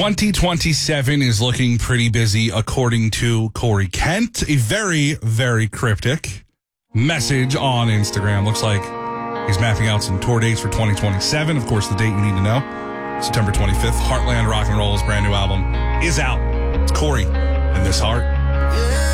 2027 is looking pretty busy, according to Corey Kent. A very, very cryptic message on Instagram. Looks like he's mapping out some tour dates for 2027. Of course, the date you need to know, September 25th. Heartland Rock and Roll's brand new album is out. It's Corey and This Heart.